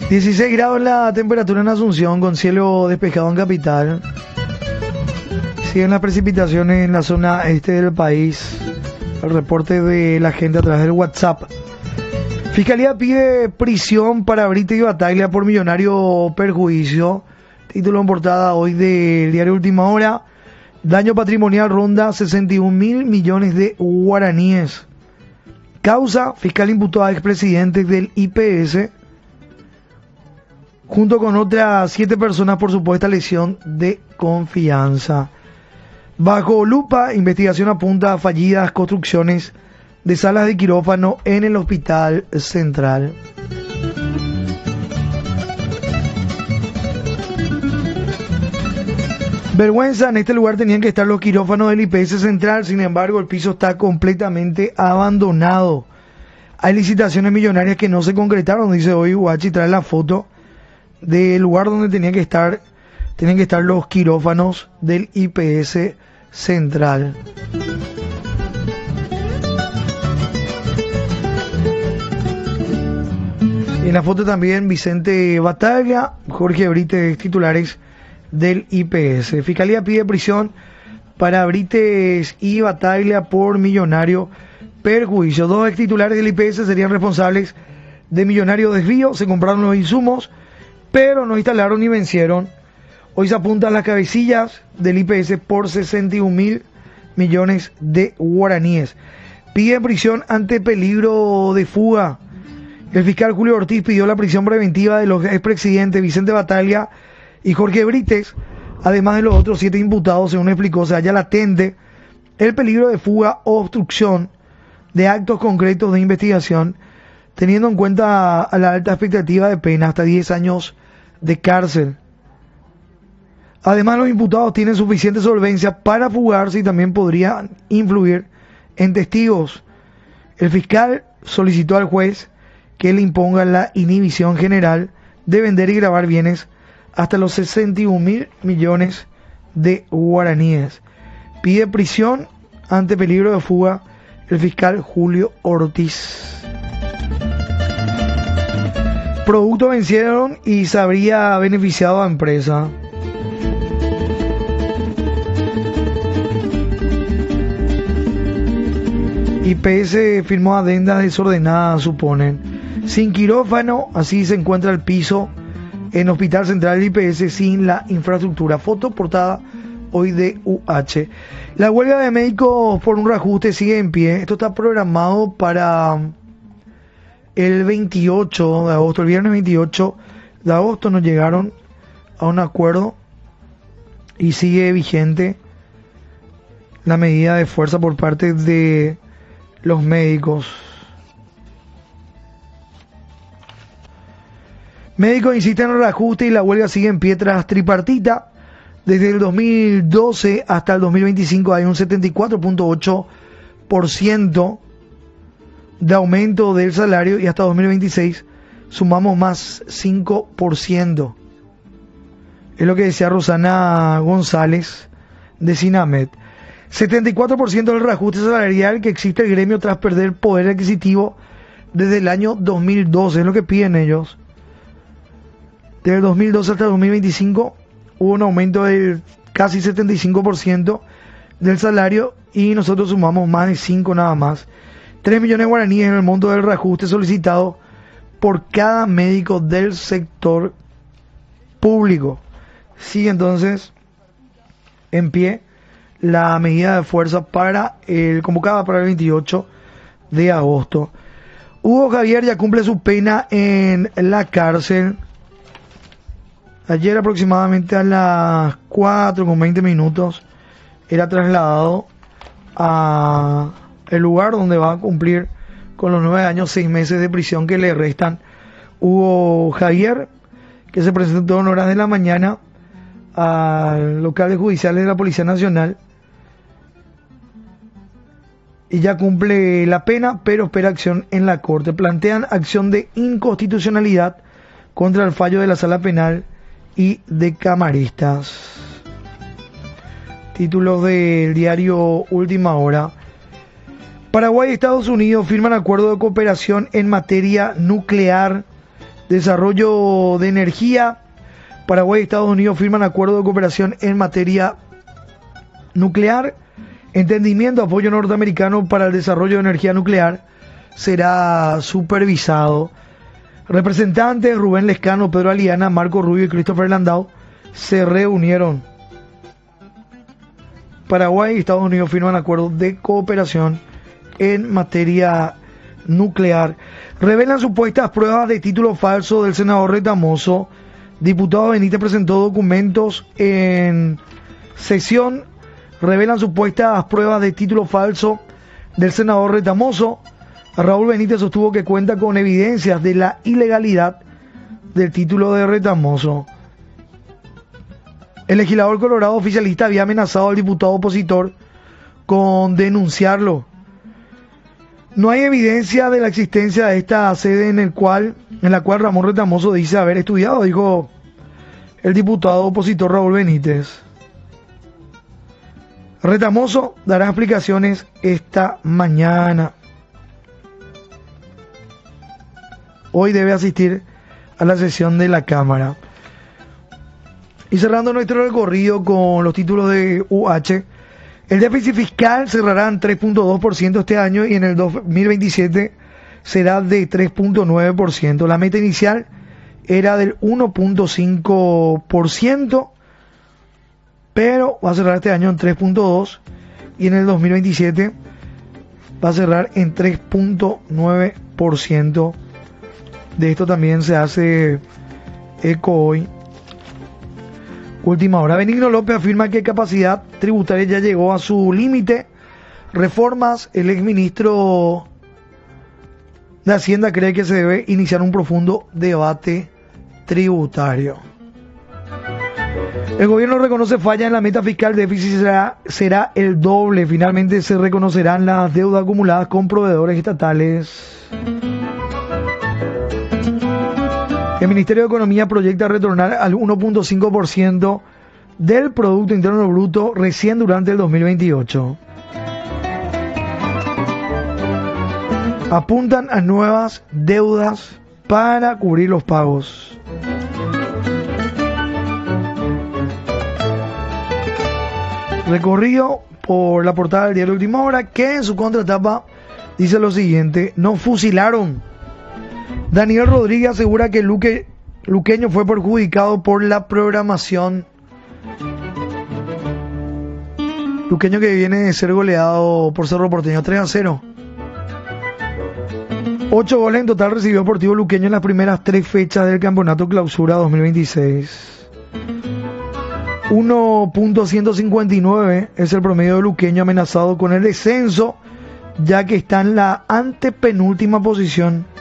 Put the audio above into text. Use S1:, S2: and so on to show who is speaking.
S1: 16 grados la temperatura en Asunción, con cielo despejado en capital. Siguen las precipitaciones en la zona este del país. El reporte de la gente a través del WhatsApp. Fiscalía pide prisión para Brito y Bataglia por millonario perjuicio. Título en portada hoy del diario Última Hora. Daño patrimonial ronda 61.000 millones de guaraníes. Causa: fiscal imputó a expresidentes del IPS junto con otras 7 personas por supuesta lesión de confianza. Bajo lupa, investigación apunta a fallidas construcciones de salas de quirófano en el Hospital Central. Vergüenza, en este lugar tenían que estar los quirófanos del IPS Central, sin embargo el piso está completamente abandonado. Hay licitaciones millonarias que no se concretaron, dice hoy Guachi, trae la foto del lugar donde tenían que estar los quirófanos del IPS Central. En la foto también Vicente Bataglia, Jorge Brites, titulares del IPS. Fiscalía pide prisión para Brites y Bataglia por millonario perjuicio. 2 ex titulares del IPS serían responsables de millonario desvío. Se compraron los insumos, pero no instalaron ni vencieron. Hoy se apuntan las cabecillas del IPS por 61.000 millones de guaraníes. Piden prisión ante peligro de fuga. El fiscal Julio Ortiz pidió la prisión preventiva de los expresidentes Vicente Bataglia y Jorge Brites, además de los otros 7 imputados. Según explicó, se halla latente el peligro de fuga o obstrucción de actos concretos de investigación, teniendo en cuenta a la alta expectativa de pena, hasta 10 años de cárcel. Además, los imputados tienen suficiente solvencia para fugarse y también podrían influir en testigos. El fiscal solicitó al juez que le imponga la inhibición general de vender y grabar bienes hasta los 61.000 millones de guaraníes. Pide prisión ante peligro de fuga el fiscal Julio Ortiz. Productos vencieron y se habría beneficiado a empresa. IPS firmó adendas desordenadas, suponen. Sin quirófano, así se encuentra el piso en Hospital Central del IPS sin la infraestructura. Foto portada hoy de UH. La huelga de médicos por un reajuste sigue en pie. Esto está programado para el 28 de agosto, el viernes 28 de agosto. Nos llegaron a un acuerdo y sigue vigente la medida de fuerza por parte de los médicos. Médicos insisten en el reajuste y la huelga sigue en pie tras tripartita. Desde el 2012 hasta el 2025 hay un 74.8% de aumento del salario y hasta 2026 sumamos más 5%. Es lo que decía Rosana González de Sinamed. 74% del reajuste salarial que existe el gremio tras perder poder adquisitivo desde el año 2012. Es lo que piden ellos. Desde el 2012 hasta el 2025 hubo un aumento del casi 75% del salario y nosotros sumamos más de 5 nada más. 3 millones de guaraníes en el monto del reajuste solicitado por cada médico del sector público. Sigue entonces en pie la medida de fuerza convocada para el 28 de agosto. Hugo Javier ya cumple su pena en la cárcel. Ayer aproximadamente a las 4:20 era trasladado a el lugar donde va a cumplir con los 9 años, 6 meses de prisión que le restan. Hugo Javier, que se presentó en horas de la mañana al local de judiciales de la Policía Nacional y ya cumple la pena, pero espera acción en la Corte. Plantean acción de inconstitucionalidad contra el fallo de la Sala Penal y de Camaristas. Títulos del diario Última Hora. Paraguay y Estados Unidos firman acuerdo de cooperación en materia nuclear. Desarrollo de energía. Paraguay y Estados Unidos firman acuerdo de cooperación en materia nuclear. Entendimiento, apoyo norteamericano para el desarrollo de energía nuclear será supervisado. Representantes Rubén Lescano, Pedro Aliana, Marco Rubio y Christopher Landau se reunieron. Paraguay y Estados Unidos firman acuerdos de cooperación en materia nuclear. Revelan supuestas pruebas de título falso del senador Retamoso. Diputado Benítez presentó documentos en sesión. Revelan supuestas pruebas de título falso del senador Retamoso. Raúl Benítez sostuvo que cuenta con evidencias de la ilegalidad del título de Retamoso. El legislador colorado oficialista había amenazado al diputado opositor con denunciarlo. No hay evidencia de la existencia de esta sede en la cual Ramón Retamoso dice haber estudiado, dijo el diputado opositor Raúl Benítez. Retamoso dará explicaciones esta mañana. Hoy debe asistir a la sesión de la Cámara. Y cerrando nuestro recorrido con los títulos de UH, el déficit fiscal cerrará en 3.2% este año y en el 2027 será de 3.9%. La meta inicial era del 1.5%, pero va a cerrar este año en 3.2% y en el 2027 va a cerrar en 3.9%. De esto también se hace eco hoy. Última hora. Benigno López afirma que capacidad tributaria ya llegó a su límite. Reformas. El exministro de Hacienda cree que se debe iniciar un profundo debate tributario. El gobierno reconoce falla en la meta fiscal. Déficit será el doble. Finalmente se reconocerán las deudas acumuladas con proveedores estatales. El Ministerio de Economía proyecta retornar al 1.5% del Producto Interno Bruto recién durante el 2028. Apuntan a nuevas deudas para cubrir los pagos. Recorrido por la portada del diario Última Hora, que en su contratapa dice lo siguiente: no fusilaron. Daniel Rodríguez asegura que Luqueño fue perjudicado por la programación. Luqueño que viene de ser goleado por Cerro Porteño 3-0. 8 goles en total recibió Deportivo Luqueño en las primeras 3 fechas del Campeonato Clausura 2026. 1.159 es el promedio de Luqueño, amenazado con el descenso, ya que está en la antepenúltima posición